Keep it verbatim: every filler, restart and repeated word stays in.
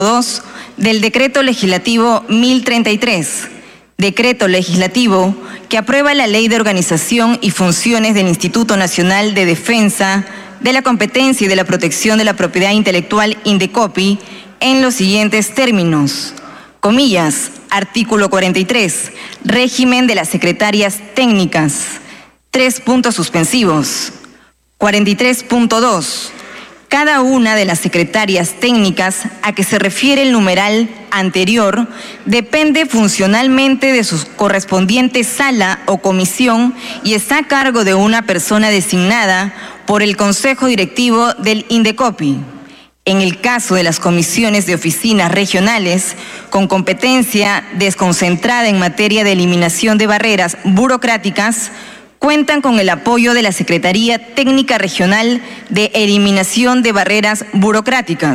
dos del Decreto Legislativo mil treinta y tres, decreto legislativo que aprueba la Ley de Organización y Funciones del Instituto Nacional de Defensa de la Competencia y de la Protección de la Propiedad Intelectual, INDECOPI, en los siguientes términos. Comillas, artículo cuarenta y tres, régimen de las secretarias técnicas, tres puntos suspensivos. cuarenta y tres punto dos. Cada una de las secretarias técnicas a que se refiere el numeral anterior depende funcionalmente de su correspondiente sala o comisión y está a cargo de una persona designada por el Consejo Directivo del INDECOPI. En el caso de las comisiones de oficinas regionales con competencia desconcentrada en materia de eliminación de barreras burocráticas, cuentan con el apoyo de la Secretaría Técnica Regional de Eliminación de Barreras Burocráticas.